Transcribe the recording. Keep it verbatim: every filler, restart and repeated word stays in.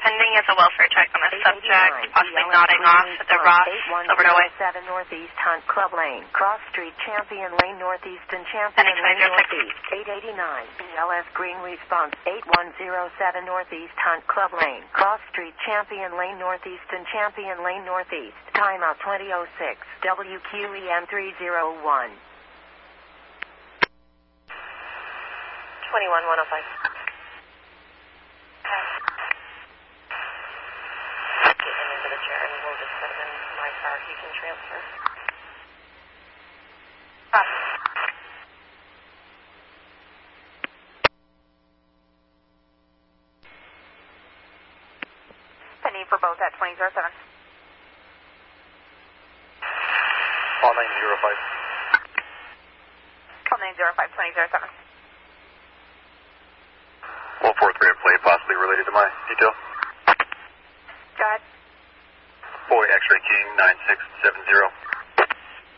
Pending is a welfare check on a subject, possibly nodding off at the Ross Silverado Way. seven Northeast Hunt Club Lane, Cross Street, Champion Lane Northeast and Champion Lane Northeast. eight eighty-nine, B L S Green Response, eight one zero seven Northeast Hunt Club Lane, Cross Street, Champion Lane Northeast and Champion Lane Northeast. Timeout twenty oh six, W Q E M three oh one. twenty-one one oh five. Car, you can transfer. Ah. Pending for both at twenty oh seven. Call nine zero five. Call nine zero five, twenty oh seven. one four three plate, possibly related to my detail. Go ahead. Boy, X-ray King nine six seven zero.